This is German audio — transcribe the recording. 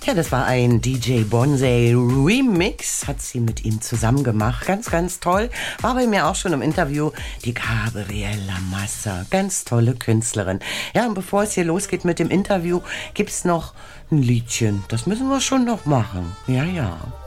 Ja, das war ein DJ Bonsai Remix, hat sie mit ihm zusammen gemacht. Ganz, ganz toll. War bei mir auch schon im Interview die Gabriela Massa. Ganz tolle Künstlerin. Ja, und bevor es hier losgeht mit dem Interview, gibt's noch ein Liedchen. Das müssen wir schon noch machen. Ja, ja.